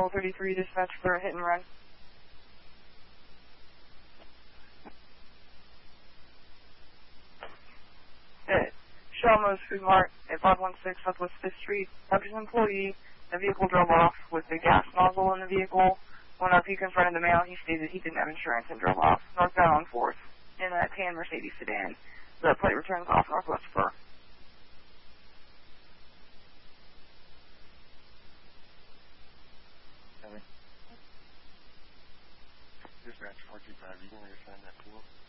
Patrol 33 dispatch for a hit and run. At Shalmo's Food Mart at 516 Southwest 5th Street, Dr.'s employee, the vehicle drove off with the gas nozzle in the vehicle. When RP confronted the male, he stated he didn't have insurance and drove off northbound on 4th in a tan Mercedes sedan. The plate returns off Northwest Spur. Dispatch 425, you want me to sign that for?